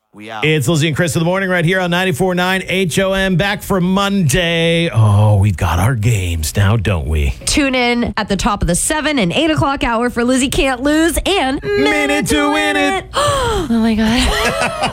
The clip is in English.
We out. It's Lizzie and Chris in the morning right here on 94.9 HOM. Back for Monday. Oh, we've got our games now, don't we? Tune in at the top of the 7 and 8 o'clock hour for Lizzie Can't Lose and Minute to Win It. Oh, my God.